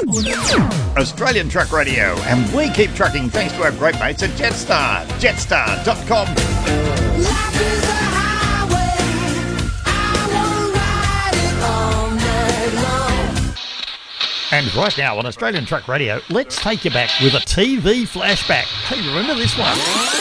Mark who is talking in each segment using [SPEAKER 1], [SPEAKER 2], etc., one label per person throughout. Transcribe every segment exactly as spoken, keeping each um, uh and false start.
[SPEAKER 1] Australian Truck Radio, and we keep trucking thanks to our great mates at Jetstar. Jetstar dot com.
[SPEAKER 2] Life is a highway, I will ride it all night long.
[SPEAKER 1] And right now on Australian Truck Radio, let's take you back with a T V flashback. Hey, remember this one?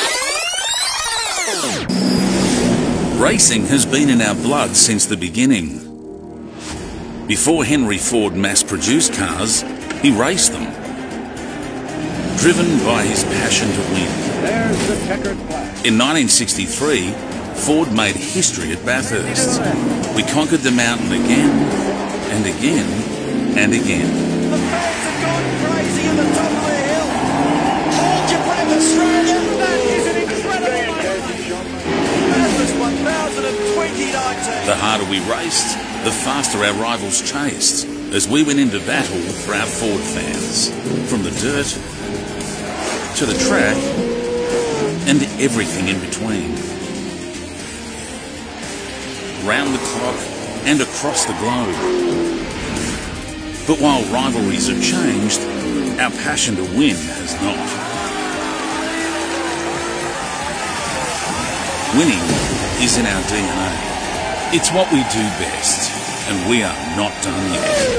[SPEAKER 3] Racing has been in our blood since the beginning. Before Henry Ford mass-produced cars, he raced them. Driven by his passion to win.
[SPEAKER 4] There's the checkered flag.
[SPEAKER 3] In nineteen sixty-three, Ford made history at Bathurst. We conquered the mountain again, and again, and again.
[SPEAKER 5] The fans have gone crazy at the top of the hill. Hold your breath, Australia. That is an incredible moment. Bathurst one thousand twenty nineteen.
[SPEAKER 3] The harder we raced, the faster our rivals chased, as we went into battle for our Ford fans. From the dirt, to the track, and everything in between. Round the clock and across the globe. But while rivalries have changed, our passion to win has not. Winning is in our D N A. It's what we do best, and we are not done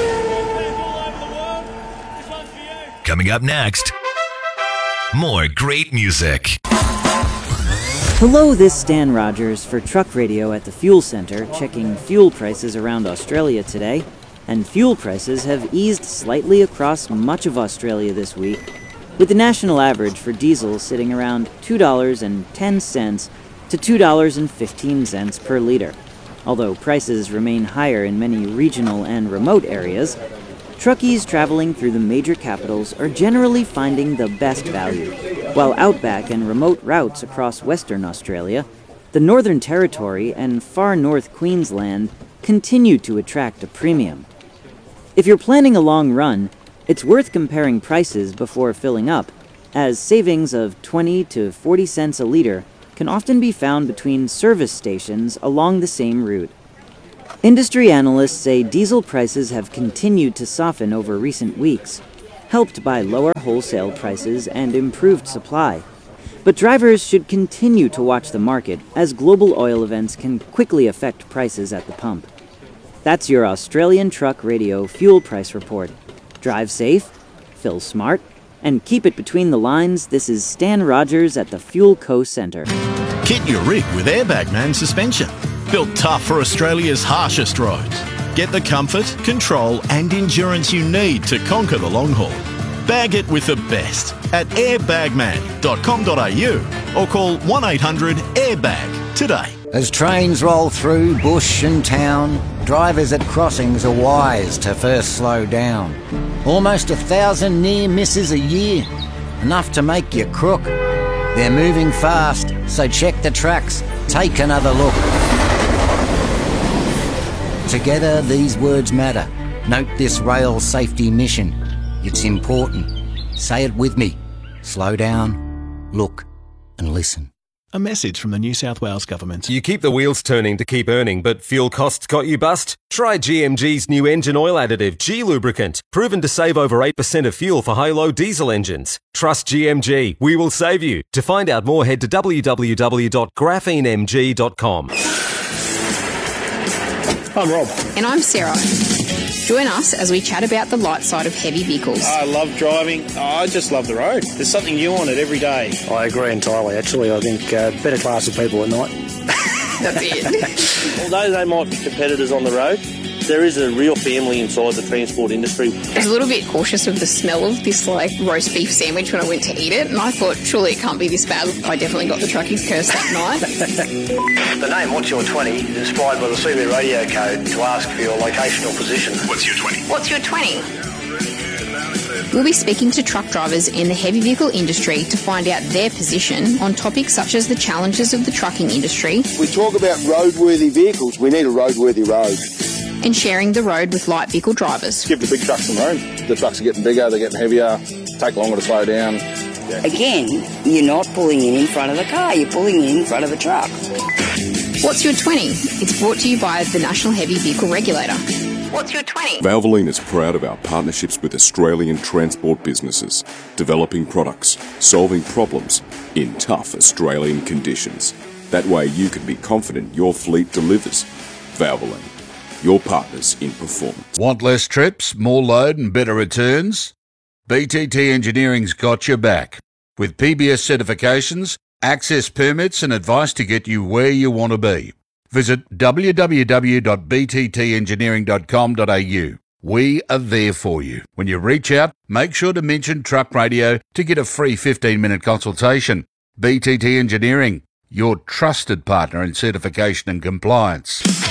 [SPEAKER 3] yet.
[SPEAKER 6] Coming up next, more great music.
[SPEAKER 7] Hello, this is Stan Rogers for Truck Radio at the Fuel Center, checking fuel prices around Australia today. And fuel prices have eased slightly across much of Australia this week, with the national average for diesel sitting around two dollars and ten cents to two dollars and fifteen cents per litre. Although prices remain higher in many regional and remote areas, truckies traveling through the major capitals are generally finding the best value, while outback and remote routes across Western Australia, the Northern Territory and far north Queensland continue to attract a premium. If you're planning a long run, it's worth comparing prices before filling up, as savings of twenty to forty cents a litre can often be found between service stations along the same route. Industry analysts say diesel prices have continued to soften over recent weeks, helped by lower wholesale prices and improved supply. But drivers should continue to watch the market, as global oil events can quickly affect prices at the pump. That's your Australian Truck Radio fuel price report. Drive safe, fill smart, and keep it between the lines. This is Stan Rogers at the Fuel Co. Centre.
[SPEAKER 8] Kit your rig with Airbag Man suspension. Built tough for Australia's harshest roads. Get the comfort, control and endurance you need to conquer the long haul. Bag it with the best at airbagman dot com dot a u or call one eight hundred airbag today.
[SPEAKER 9] As trains roll through bush and town, drivers at crossings are wise to first slow down. Almost a thousand near misses a year, enough to make you crook. They're moving fast, so check the tracks, take another look. Together these words matter. Note this rail safety mission. It's important. Say it with me. Slow down, look and listen.
[SPEAKER 10] A message from the New South Wales Government.
[SPEAKER 11] You keep the wheels turning to keep earning, but fuel costs got you bust? Try G M G's new engine oil additive, G Lubricant, proven to save over eight percent of fuel for high-low diesel engines. Trust G M G, we will save you. To find out more, head to w w w dot graphene m g dot com.
[SPEAKER 12] I'm Rob.
[SPEAKER 13] And I'm Sarah. Join us as we chat about the light side of heavy vehicles.
[SPEAKER 12] I love driving. Oh, I just love the road. There's something new on it every day.
[SPEAKER 14] I agree entirely, actually. I think uh, better class of people at night.
[SPEAKER 13] That's it.
[SPEAKER 12] Although they might be competitors on the road, there is a real family inside the transport industry.
[SPEAKER 13] I was a little bit cautious of the smell of this like roast beef sandwich when I went to eat it, and I thought, surely it can't be this bad. I definitely got the truckies curse that night.
[SPEAKER 15] The name What's Your twenty is inspired by the C B radio code to ask for your locational position.
[SPEAKER 11] What's your twenty?
[SPEAKER 13] What's your twenty? We'll be speaking to truck drivers in the heavy vehicle industry to find out their position on topics such as the challenges of the trucking industry.
[SPEAKER 16] We talk about roadworthy vehicles. We need a roadworthy road.
[SPEAKER 13] And sharing the road with light vehicle drivers.
[SPEAKER 16] Give the big trucks some room. The trucks are getting bigger, they're getting heavier, take longer to slow down. Yeah.
[SPEAKER 17] Again, you're not pulling in in front of the car, you're pulling in in front of the truck.
[SPEAKER 13] What's Your twenty? It's brought to you by the National Heavy Vehicle Regulator. What's your twenty?
[SPEAKER 18] Valvoline is proud of our partnerships with Australian transport businesses, developing products, solving problems in tough Australian conditions. That way you can be confident your fleet delivers. Valvoline, your partners in performance.
[SPEAKER 19] Want less trips, more load and better returns? B T T Engineering's got your back. With P B S certifications, access permits and advice to get you where you want to be. Visit w w w dot b t t engineering dot com dot a u. We are there for you. When you reach out, make sure to mention Truck Radio to get a free fifteen minute consultation. B T T Engineering, your trusted partner in certification and compliance.